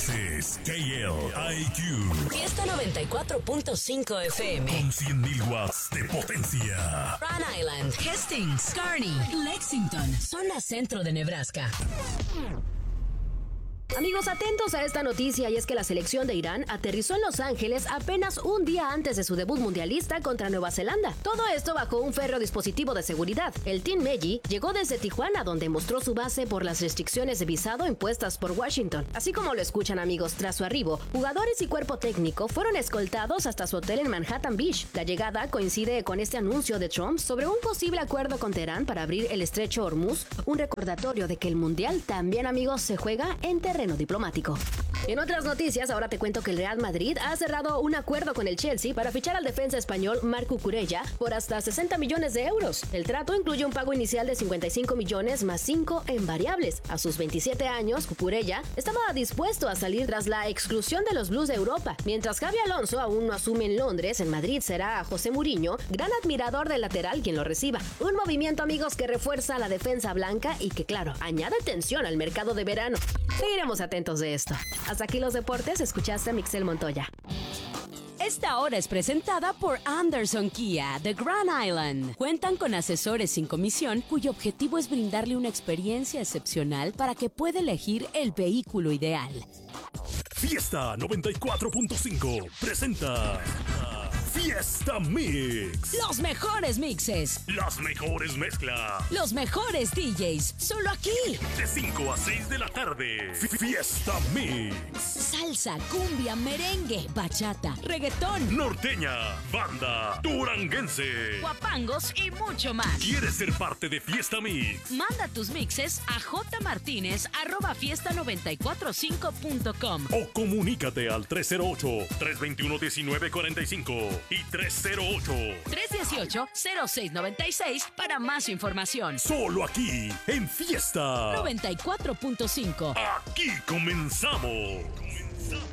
This is KLIQ. Fiesta 94.5 FM. Con 100.000 watts de potencia. Rhode Island, Hastings, Kearney, Lexington, zona centro de Nebraska. Amigos, atentos a esta noticia, y es que la selección de Irán aterrizó en Los Ángeles apenas un día antes de su debut mundialista contra Nueva Zelanda. Todo esto bajo un férreo dispositivo de seguridad. El Team Meji llegó desde Tijuana, donde mostró su base por las restricciones de visado impuestas por Washington. Así como lo escuchan, amigos, tras su arribo, jugadores y cuerpo técnico fueron escoltados hasta su hotel en Manhattan Beach. La llegada coincide con este anuncio de Trump sobre un posible acuerdo con Teherán para abrir el estrecho Hormuz, un recordatorio de que el mundial también, amigos, se juega en terreno diplomático. En otras noticias, ahora te cuento que el Real Madrid ha cerrado un acuerdo con el Chelsea para fichar al defensa español Marc Cucurella por hasta 60 millones de euros. El trato incluye un pago inicial de 55 millones más 5 en variables. A sus 27 años, Cucurella estaba dispuesto a salir tras la exclusión de los Blues de Europa. Mientras Xabi Alonso aún no asume en Londres, en Madrid será José Mourinho, gran admirador del lateral, quien lo reciba. Un movimiento, amigos, que refuerza la defensa blanca y que, claro, añade tensión al mercado de verano. Seguiremos atentos de esto. Hasta aquí los deportes, escuchaste a Mixel Montoya. Esta hora es presentada por Anderson Kia de Grand Island. Cuentan con asesores sin comisión cuyo objetivo es brindarle una experiencia excepcional para que pueda elegir el vehículo ideal. Fiesta 94.5 presenta Fiesta Mix. Los mejores mixes, Las mejores mezclas. los mejores DJs, solo aquí. De 5 a 6 de la tarde. Fiesta Mix. Salsa, cumbia, merengue, bachata, reggaetón, Norteña, banda, duranguense. guapangos y mucho más. ¿Quieres ser parte de Fiesta Mix? Manda tus mixes a jmartinez@fiesta945.com O comunícate al 308-321-1945 y 318-0696 para más información. Solo aquí, en Fiesta. 94.5. Aquí comenzamos.